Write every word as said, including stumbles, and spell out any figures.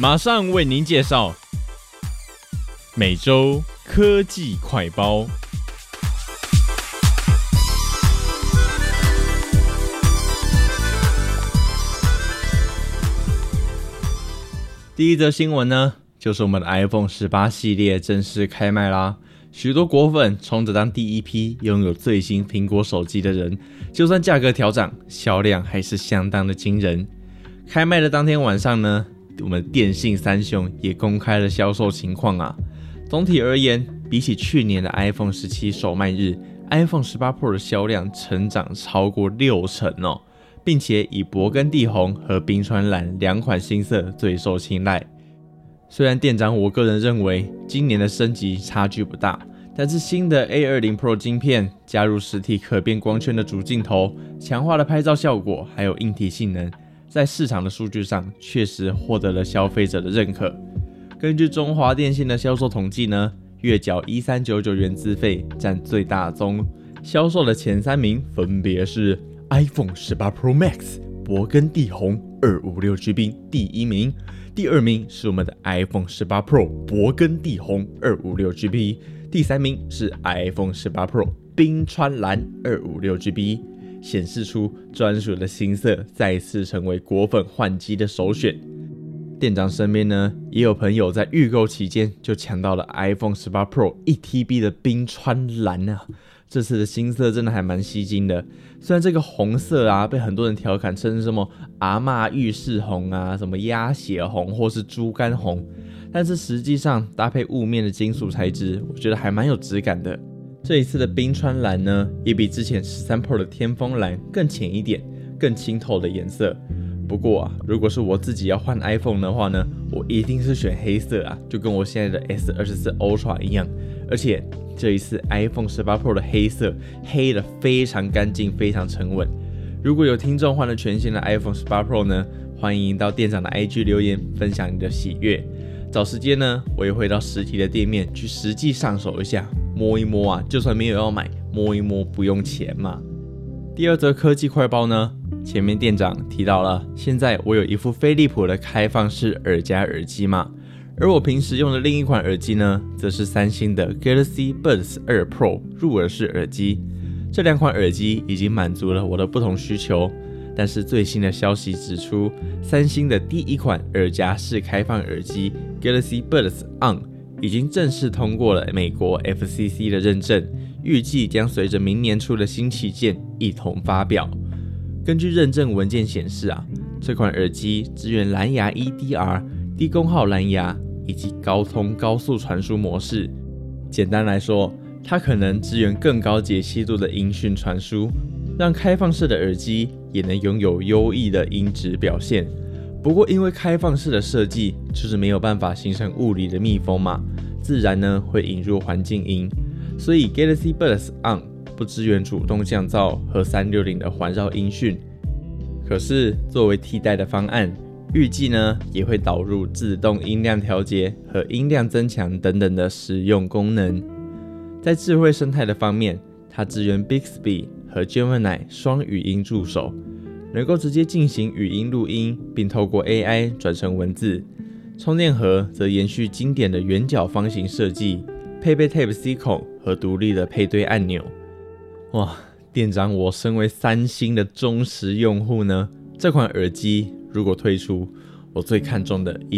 马上为您介绍每周科技快报。第一则新闻呢，就是我们的 iPhone 十八 系列正式开卖啦！许多果粉冲着当第一批拥有最新苹果手机的人，就算价格调涨，销量还是相当的惊人。开卖的当天晚上呢，我们电信三雄也公开了销售情况啊。总体而言，比起去年的 iPhone 十七首卖日 ，iPhone 十八 Pro 的销量成长超过六成哦。并且以勃艮第红和冰川蓝两款新色最受青睐。虽然店长我个人认为今年的升级差距不大，但是新的 A 二十 Pro 晶片加入实体可变光圈的主镜头，强化了拍照效果，还有硬体性能，在市场的数据上确实获得了消费者的认可。根据中华电信的销售统计呢，月缴一千三百九十九元资费占最大宗，销售的前三名分别是iPhone 十八 Pro Max 勃艮第红 二百五十六 G B 第一名，第二名是我们的 iPhone 十八 Pro 勃艮第红 二百五十六 G B， 第三名是 iPhone 十八 Pro 冰川蓝 二百五十六 G B， 显示出专属的新色再次成为果粉换机的首选。店长身边呢，也有朋友在预购期间就抢到了 iPhone 十八 Pro 一 T B 的冰川蓝啊。这次的新色真的还蛮吸睛的，虽然这个红色啊被很多人调侃称什么阿嬷浴室红啊、什么鸭血红或是猪肝红，但是实际上搭配雾面的金属材质，我觉得还蛮有质感的。这一次的冰川蓝呢，也比之前十三 Pro 的天峰蓝更浅一点、更清透的颜色。不过啊，如果是我自己要换 iPhone 的话呢，我一定是选黑色啊，就跟我现在的 S 二十四 Ultra 一样，而且这一次 iPhone 十八 Pro 的黑色黑的非常干净，非常沉稳。如果有听众换了全新的 iPhone 十八 Pro 呢，欢迎到店长的 I G 留言分享你的喜悦。找时间呢，我也会到实体的店面去实际上手一下，摸一摸啊，就算没有要买，摸一摸不用钱嘛。第二则科技快报呢，前面店长提到了，现在我有一副飞利浦的开放式耳夹耳机嘛。而我平时用的另一款耳机呢，则是三星的 Galaxy Buds 二 Pro 入耳式耳机。这两款耳機已经滿足了我的不同需求，但是最新的消息指出，三星的第一款耳夹式开放耳机 Galaxy Buds On 已经正式通过了美国 F C C 的认证，预计将随着明年初的新旗舰一同发表。根据认证文件显示啊，这款耳机支援蓝牙 E D R、低功耗蓝牙以及高通高速传输模式。简单来说，它可能支援更高解析度的音讯传输，让开放式的耳机也能拥有优异的音质表现。不过因为开放式的设计就是没有办法形成物理的密封嘛，自然呢会引入环境音，所以 Galaxy Buds On 不支援主动降噪和三六零的环绕音讯。可是作为替代的方案，预计呢也会导入自动音量调节和音量增强等等的实用功能。在智慧生态的方面，它支援 Bixby 和 Gemini 双语音助手，能够直接进行语音录音，并透过 A I 转成文字。充电盒则延续经典的圆角方形设计，配备 Type-C 孔和独立的配对按钮。哇，店长我身为三星的忠实用户呢，这款耳机如果推出，我最看重的一